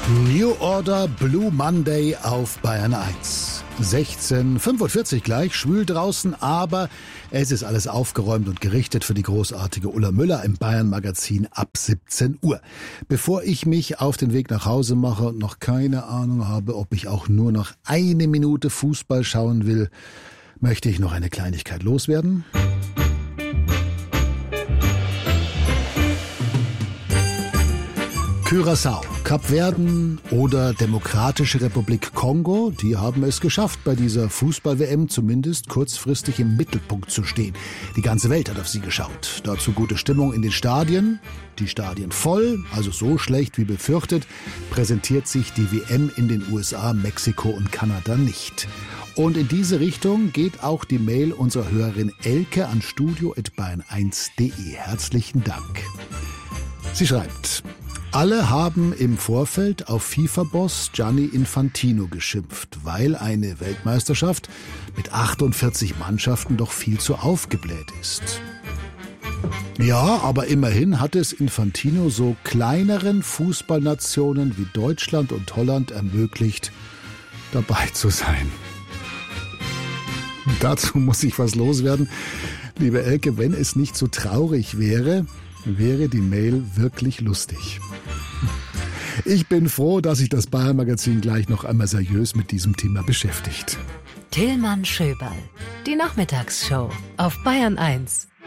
New Order Blue Monday auf Bayern 1. 16:45 gleich, schwül draußen, aber es ist alles aufgeräumt und gerichtet für die großartige Ulla Müller im Bayern-Magazin ab 17 Uhr. Bevor ich mich auf den Weg nach Hause mache und noch keine Ahnung habe, ob ich auch nur noch eine Minute Fußball schauen will, möchte ich noch eine Kleinigkeit loswerden. Curaçao, Kapverden oder Demokratische Republik Kongo, die haben es geschafft, bei dieser Fußball-WM zumindest kurzfristig im Mittelpunkt zu stehen. Die ganze Welt hat auf sie geschaut. Dazu gute Stimmung in den Stadien, die Stadien voll, also so schlecht wie befürchtet, präsentiert sich die WM in den USA, Mexiko und Kanada nicht. Und in diese Richtung geht auch die Mail unserer Hörerin Elke an studio@bayern1.de. Herzlichen Dank. Sie schreibt: Alle haben im Vorfeld auf FIFA-Boss Gianni Infantino geschimpft, weil eine Weltmeisterschaft mit 48 Mannschaften doch viel zu aufgebläht ist. Ja, aber immerhin hat es Infantino so kleineren Fußballnationen wie Deutschland und Holland ermöglicht, dabei zu sein. Dazu muss ich was loswerden. Liebe Elke, wenn es nicht so traurig wäre die Mail wirklich lustig. Ich bin froh, dass sich das Bayern-Magazin gleich noch einmal seriös mit diesem Thema beschäftigt. Tillmann Schöberl, die Nachmittagsshow auf Bayern 1.